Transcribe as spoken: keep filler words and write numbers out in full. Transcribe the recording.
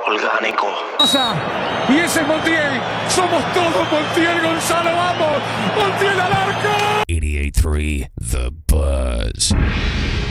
orgánico. Y ese es Montiel. Somos todos Montiel, Gonzalo. Vamos. Montiel al arco. eighty-eight point three The Buzz.